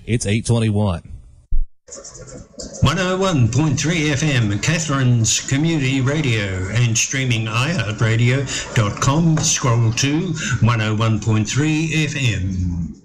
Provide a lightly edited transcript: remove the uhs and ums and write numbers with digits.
It's 8:21. 101.3 FM, Catherine's Community Radio, and streaming iHeartRadio.com. Scroll to 101.3 FM.